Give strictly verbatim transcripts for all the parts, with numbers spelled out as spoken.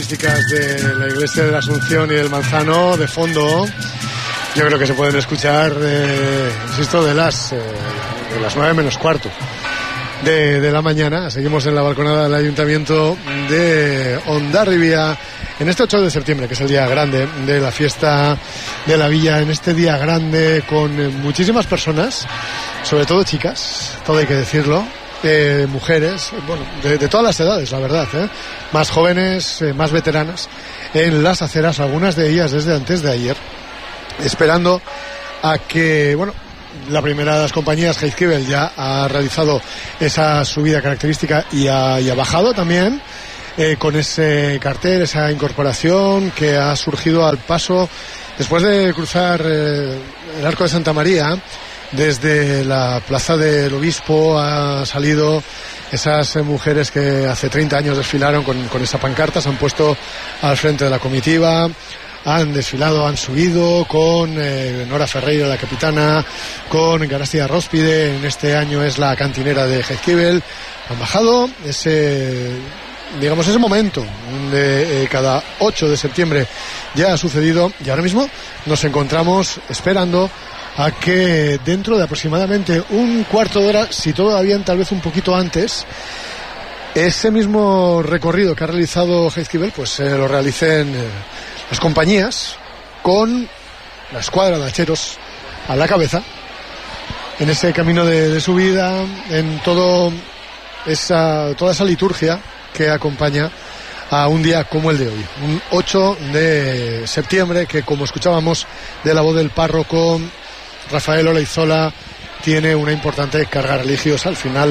características de la iglesia de la Asunción y del Manzano de fondo. Yo creo que se pueden escuchar, eh, insisto, de las, eh, de las nueve menos cuarto de, de la mañana. Seguimos en la balconada del Ayuntamiento de Hondarribia en este ocho de septiembre, que es el día grande de la fiesta de la villa. En este día grande con muchísimas personas, sobre todo chicas, todo hay que decirlo. Eh, mujeres, bueno, de, de todas las edades, la verdad, ¿eh? Más jóvenes, eh, más veteranas, en las aceras, algunas de ellas desde antes de ayer, esperando a que, bueno, la primera de las compañías, Jaizkibel, ya ha realizado esa subida característica y ha, y ha bajado también, eh, con ese cartel, esa incorporación que ha surgido al paso, después de cruzar eh, el Arco de Santa María. Desde la Plaza del Obispo ha salido esas mujeres que hace treinta años desfilaron con, con esa pancarta, se han puesto al frente de la comitiva, han desfilado, han subido con eh, Nora Ferreira, la capitana, con Garastía Róspide, en este año es la cantinera de Jaizkibel, han bajado ese, digamos, ese momento de eh, cada ocho de septiembre ya ha sucedido y ahora mismo nos encontramos esperando a que dentro de aproximadamente un cuarto de hora, si todo va bien, tal vez un poquito antes, ese mismo recorrido que ha realizado Jaizkibel, pues eh, lo realicen eh, las compañías con la escuadra de hacheros a la cabeza, en ese camino de, de subida, en todo esa, toda esa liturgia que acompaña a un día como el de hoy, un ocho de septiembre, que, como escuchábamos de la voz del párroco Rafael Olaizola, tiene una importante carga religiosa. Al final,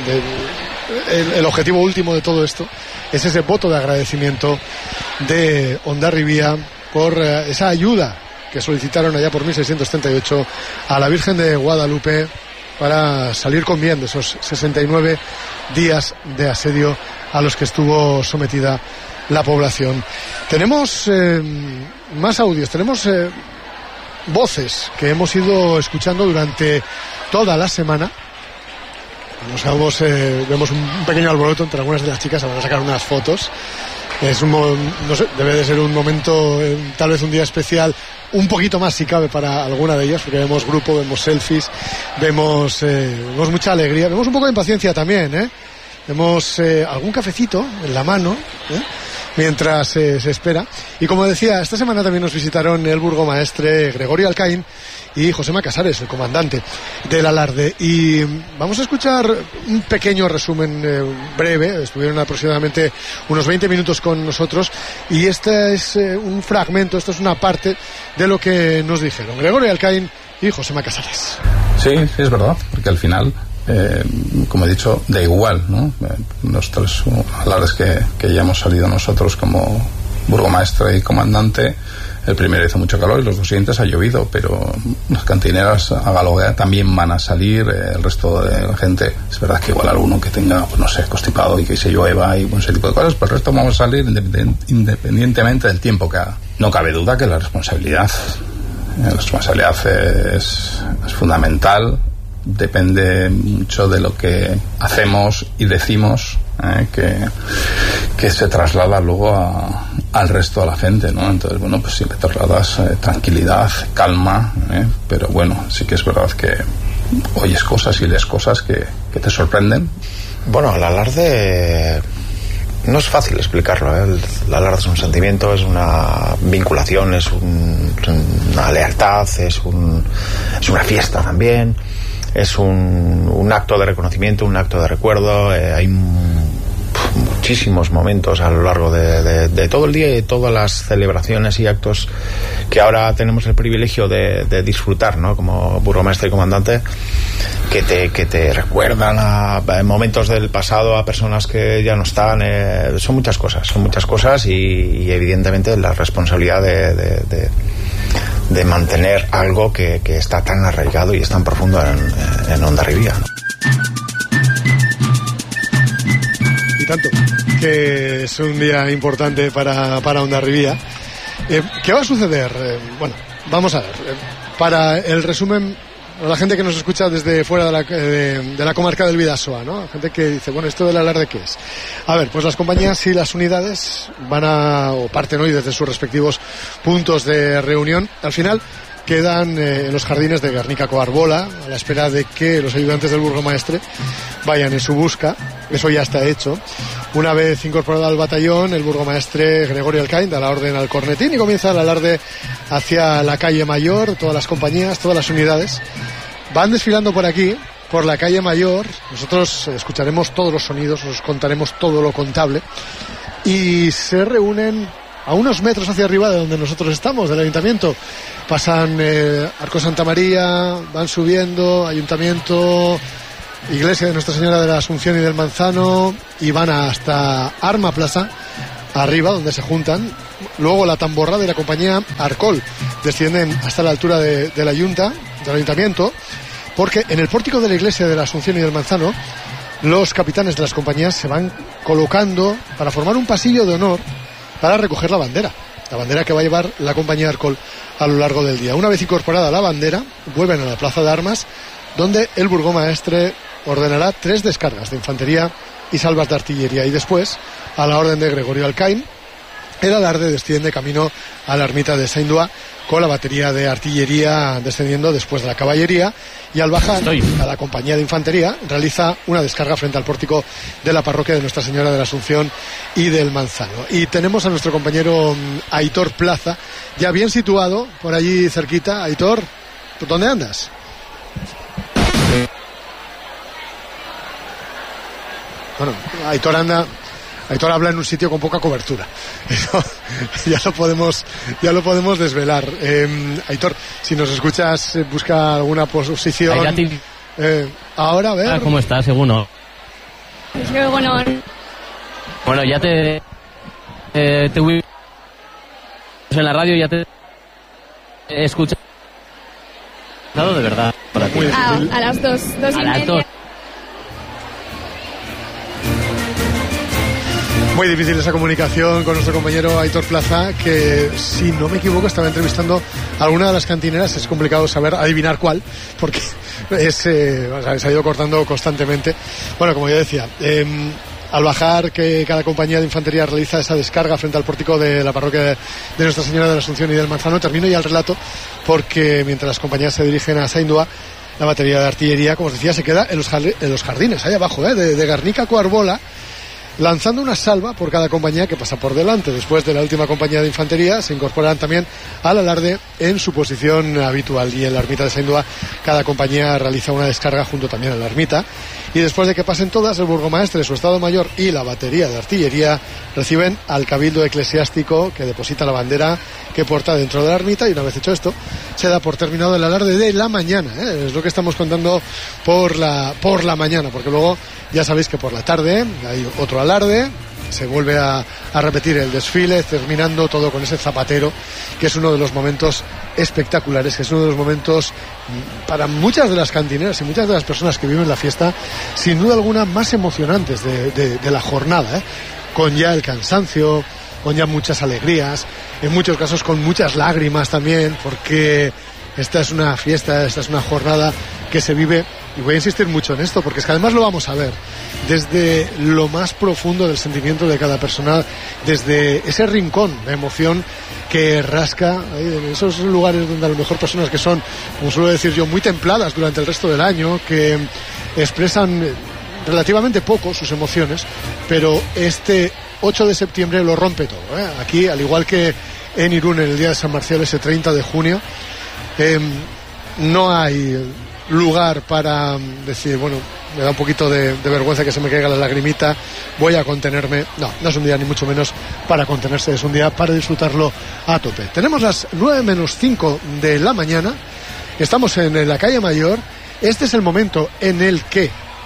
de, el, el objetivo último de todo esto es ese voto de agradecimiento de Hondarribia por uh, esa ayuda que solicitaron allá por mil seiscientos treinta y ocho a la Virgen de Guadalupe para salir con bien de esos sesenta y nueve días de asedio a los que estuvo sometida la población. Tenemos eh, más audios, tenemos eh, voces que hemos ido escuchando durante toda la semana. Nos vamos, eh, vemos un pequeño alboroto entre algunas de las chicas, van a sacar unas fotos. Es un, no sé, debe de ser un momento, eh, tal vez un día especial, un poquito más si cabe para alguna de ellas, porque vemos grupo, vemos selfies, vemos, eh, vemos mucha alegría, vemos un poco de impaciencia también, ¿eh? Vemos eh, algún cafecito en la mano, ¿eh? Mientras eh, se espera. Y como decía, esta semana también nos visitaron el burgomaestre Gregorio Alcaín y Josema Casares, el comandante del Alarde. Y vamos a escuchar un pequeño resumen eh, breve. Estuvieron aproximadamente unos veinte minutos con nosotros y este es eh, un fragmento, esto es una parte de lo que nos dijeron Gregorio Alcaín y Josema Casares. Sí, sí, es verdad, porque al final, Eh, como he dicho, da igual, ¿no? Eh, los tres alardes que, que ya hemos salido nosotros como burgomaestre y comandante, el primero hizo mucho calor y los dos siguientes ha llovido, pero las cantineras a Galoguea también van a salir, eh, el resto de la gente, es verdad que igual alguno que tenga, pues no sé, constipado y que se llueva y ese tipo de cosas, pero el resto vamos a salir independientemente del tiempo que haga. No cabe duda que la responsabilidad, eh, la responsabilidad es, es fundamental. Depende mucho de lo que hacemos y decimos, eh, que, que se traslada luego a, al resto de la gente, ¿no? Entonces, bueno, pues siempre trasladas eh, tranquilidad, calma, eh, pero bueno, sí que es verdad que oyes cosas y lees cosas que, que te sorprenden. Bueno, el alarde no es fácil explicarlo, ¿eh? El, el alarde es un sentimiento, es una vinculación, es un, una lealtad, es, un, es una fiesta también. Es un, un acto de reconocimiento, un acto de recuerdo. Eh, hay muchísimos momentos a lo largo de, de, de todo el día y de todas las celebraciones y actos que ahora tenemos el privilegio de, de disfrutar, ¿no? Como burgomaestre y comandante, que te, que te recuerdan a, a momentos del pasado, a personas que ya no están. Eh, son muchas cosas, son muchas cosas y, y evidentemente la responsabilidad de... de, de de mantener algo que, que está tan arraigado y es tan profundo en, en Hondarribia, ¿no? Y tanto, que es un día importante para, para Hondarribia. Eh, ¿Qué va a suceder? Eh, bueno, vamos a ver. Eh, para el resumen a la gente que nos escucha desde fuera de la, de, de la comarca del Bidasoa, ¿no? Gente que dice, bueno, ¿esto del alarde qué es? A ver, pues las compañías y las unidades van a, o parten hoy desde sus respectivos puntos de reunión. Al final quedan eh, en los jardines de Gernika-Coarbola a la espera de que los ayudantes del burgomaestre vayan en su busca. Eso ya está hecho. Una vez incorporado al batallón, el burgomaestre Gregorio Alcaín da la orden al cornetín y comienza el alarde hacia la calle Mayor. Todas las compañías, todas las unidades van desfilando por aquí, por la calle Mayor. Nosotros escucharemos todos los sonidos, os contaremos todo lo contable y se reúnen a unos metros hacia arriba de donde nosotros estamos, del ayuntamiento. Pasan eh, Arco Santa María, van subiendo, ayuntamiento, iglesia de Nuestra Señora de la Asunción y del Manzano, y van hasta Arma Plaza, arriba, donde se juntan. Luego la tamborrada de la compañía Arcol descienden hasta la altura de, de la Junta, del ayuntamiento, porque en el pórtico de la iglesia de la Asunción y del Manzano los capitanes de las compañías se van colocando para formar un pasillo de honor para recoger la bandera, la bandera que va a llevar la compañía Arcol a lo largo del día. Una vez incorporada la bandera, vuelven a la plaza de armas, donde el burgomaestre ordenará tres descargas de infantería y salvas de artillería, y después, a la orden de Gregorio Alcaín, el alarde desciende camino a la ermita de Saint-Doix, con la batería de artillería descendiendo después de la caballería, y al bajar cada compañía de infantería realiza una descarga frente al pórtico de la parroquia de Nuestra Señora de la Asunción y del Manzano. Y tenemos a nuestro compañero Aitor Plaza ya bien situado por allí cerquita. Aitor, ¿dónde andas? Bueno, Aitor anda Aitor habla en un sitio con poca cobertura. Eso ya lo podemos, ya lo podemos desvelar. Eh, Aitor, si nos escuchas, busca alguna posición. Eh, ahora, a ver. Ah, ¿cómo estás, Seguno? Es que bueno. Bueno, ya te. Eh, te voy. En la radio ya te. He escuchado. De verdad. Para ti. Ah, a las dos. dos a y las media. dos. Muy difícil esa comunicación con nuestro compañero Aitor Plaza, que si no me equivoco estaba entrevistando a alguna de las cantineras. Es complicado saber, adivinar cuál, porque es, eh, o sea, se ha ido cortando constantemente. Bueno, como ya decía, eh, al bajar que cada compañía de infantería realiza esa descarga frente al pórtico de la parroquia de Nuestra Señora de la Asunción y del Manzano, termino ya el relato, porque mientras las compañías se dirigen a Saint-Doix, la batería de artillería, como os decía, se queda en los, jardines, en los jardines, ahí abajo, eh, de, de Gernika-Coarbola, lanzando una salva por cada compañía que pasa por delante. Después de la última compañía de infantería se incorporarán también al alarde en su posición habitual, y en la ermita de Saint-Doix cada compañía realiza una descarga junto también a la ermita, y después de que pasen todas, el burgomaestre, su estado mayor y la batería de artillería reciben al cabildo eclesiástico, que deposita la bandera que porta dentro de la ermita, y una vez hecho esto se da por terminado el alarde de la mañana, ¿eh? Es lo que estamos contando por la, por la mañana, porque luego ya sabéis que por la tarde hay otro alarde, se vuelve a, a repetir el desfile, terminando todo con ese zapatero, que es uno de los momentos espectaculares, que es uno de los momentos para muchas de las cantineras y muchas de las personas que viven la fiesta, sin duda alguna, más emocionantes de, de, de la jornada, ¿eh? Con ya el cansancio, con ya muchas alegrías, en muchos casos con muchas lágrimas también, porque esta es una fiesta, esta es una jornada que se vive, y voy a insistir mucho en esto, porque es que además lo vamos a ver desde lo más profundo del sentimiento de cada persona, desde ese rincón de emoción que rasca en esos lugares donde a lo mejor personas que son, como suelo decir yo, muy templadas durante el resto del año, que expresan relativamente poco sus emociones, pero este ocho de septiembre lo rompe todo, ¿eh? Aquí, al igual que en Irún, en el día de San Marcial, ese treinta de junio, eh, no hay lugar para decir, bueno, me da un poquito de, de vergüenza que se me caiga la lagrimita, voy a contenerme. No, no es un día ni mucho menos para contenerse, es un día para disfrutarlo a tope. Tenemos las nueve menos cinco de la mañana, estamos en la calle Mayor. Este es el momento en el que,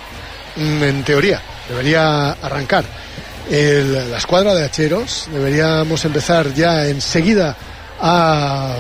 en teoría, debería arrancar el, la escuadra de hacheros. Deberíamos empezar ya enseguida a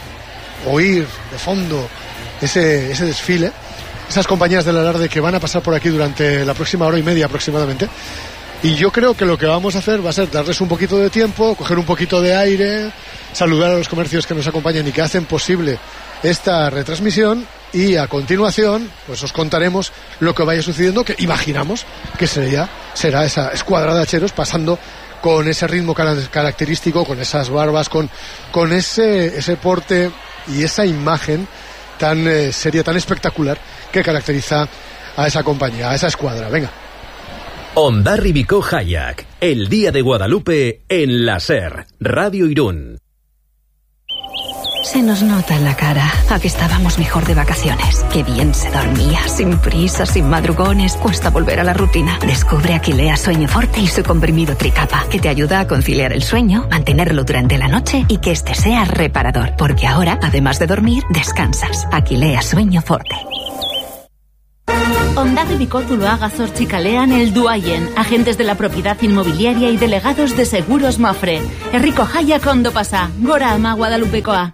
oír de fondo ese, ese desfile, esas compañías del alarde que van a pasar por aquí durante la próxima hora y media aproximadamente. Y yo creo que lo que vamos a hacer va a ser darles un poquito de tiempo, coger un poquito de aire, saludar a los comercios que nos acompañan y que hacen posible esta retransmisión, y a continuación pues os contaremos lo que vaya sucediendo, que imaginamos que sería, será esa escuadra de hacheros pasando con ese ritmo característico, con esas barbas, con, con ese, ese porte y esa imagen tan eh, seria, tan espectacular que caracteriza a esa compañía, a esa escuadra. Venga. Ondarri Bicó Hayak, el día de Guadalupe en la SER, Radio Irún. Se nos nota en la cara a que estábamos mejor de vacaciones. Qué bien se dormía, sin prisas, sin madrugones. Cuesta volver a la rutina. Descubre Aquilea Sueño Forte y su comprimido Tricapa, que te ayuda a conciliar el sueño, mantenerlo durante la noche y que este sea reparador. Porque ahora, además de dormir, descansas. Aquilea Sueño Forte. Ondarri Bicó Zuloaga Zortzi kalean helduaien, agentes de la propiedad inmobiliaria y delegados de Seguros Mafre. Herriko Jaiak ondo pasa, gora ama Guadalupekoa.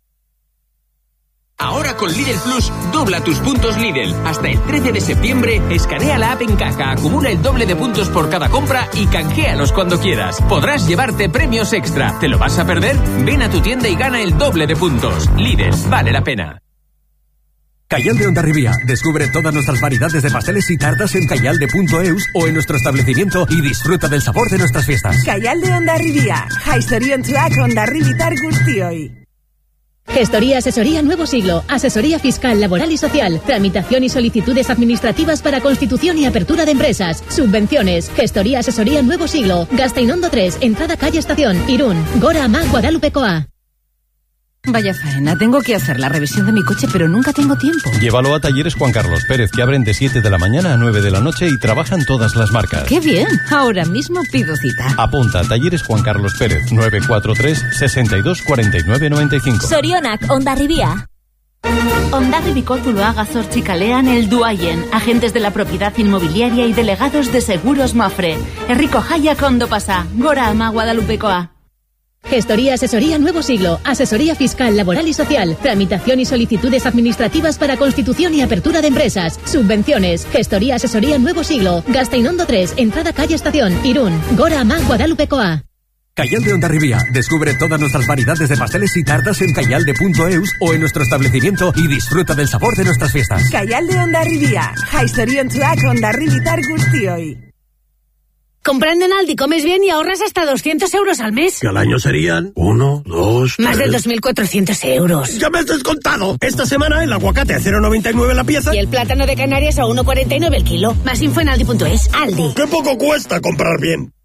Ahora con Lidl Plus, dobla tus puntos Lidl. Hasta el trece de septiembre, escanea la app en caja, acumula el doble de puntos por cada compra y canjealos cuando quieras. Podrás llevarte premios extra. ¿Te lo vas a perder? Ven a tu tienda y gana el doble de puntos. Lidl, vale la pena. Cayal de Hondarribía. Descubre todas nuestras variedades de pasteles y tartas en cayalde punto eus o en nuestro establecimiento y disfruta del sabor de nuestras fiestas. Cayal de Hondarribía. Jaizoriontsuak Hondarribitar guztioi. Gestoría Asesoría Nuevo Siglo, asesoría fiscal, laboral y social, tramitación y solicitudes administrativas para constitución y apertura de empresas, subvenciones. Gestoría Asesoría Nuevo Siglo, Gasteinondo tres, entrada calle Estación, Irún, Gora Ama Guadalupekoa. Vaya faena, tengo que hacer la revisión de mi coche, pero nunca tengo tiempo. Llévalo a Talleres Juan Carlos Pérez, que abren de siete de la mañana a nueve de la noche y trabajan todas las marcas. ¡Qué bien! Ahora mismo pido cita. Apunta, Talleres Juan Carlos Pérez, nueve cuatro tres, seis dos cuatro nueve nueve cinco. Sorionak, Hondarribía. Ondarri Bicó Zuloaga Zortzi kalean helduaien, agentes de la propiedad inmobiliaria y delegados de Seguros Mafre. Herriko Jaiak ondo pasa, gora ama Guadalupekoa. Gestoría Asesoría Nuevo Siglo, asesoría fiscal, laboral y social, tramitación y solicitudes administrativas para constitución y apertura de empresas, subvenciones. Gestoría Asesoría Nuevo Siglo, Gasteinondo tres, entrada calle Estación, Irún, Gora Ama Guadalupekoa. Cayal de Hondarribía. Descubre todas nuestras variedades de pasteles y tartas en cayalde punto eus o en nuestro establecimiento y disfruta del sabor de nuestras fiestas. Cayal de Hondarribía. Jaizoriontsuak Hondarribitar guztioi. Comprando en Aldi comes bien y ahorras hasta doscientos euros al mes. Que al año serían uno, dos, más de dos mil cuatrocientos euros. ¡Ya me has descontado! Esta semana el aguacate a cero coma noventa y nueve la pieza. Y el plátano de Canarias a uno coma cuarenta y nueve el kilo. Más info en aldi punto es. Aldi. ¡Qué poco cuesta comprar bien!